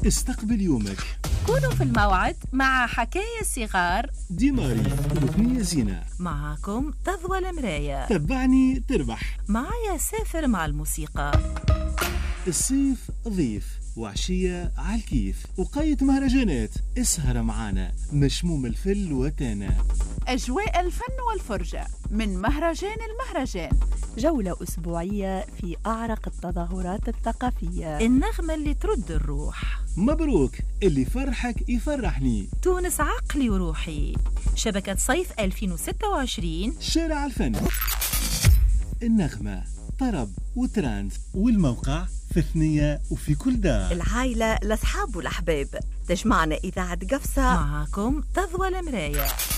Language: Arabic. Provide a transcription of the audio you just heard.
استقبل يومك. كونوا في الموعد مع حكاية صغار ديماري وثنية زينة. معكم تضوى المراية. تبعني تربح. معايا سافر مع الموسيقى. الصيف ضيف وعشية عالكيف وقاية مهرجانات. اسهر معانا مشموم الفل وتانا. أجواء الفن والفرجة من مهرجان المهرجان. جولة أسبوعية في أعرق التظاهرات الثقافية. النغمة اللي ترد الروح. مبروك اللي فرحك يفرحني. تونس عقلي وروحي. شبكة صيف 2026. شارع الفن. النغمة طرب وتراند والموقع في ثنية وفي كل دار. العائلة، الأصحاب والأحباب، تجمعنا إذاعة قفصة. معكم تضوى المراية.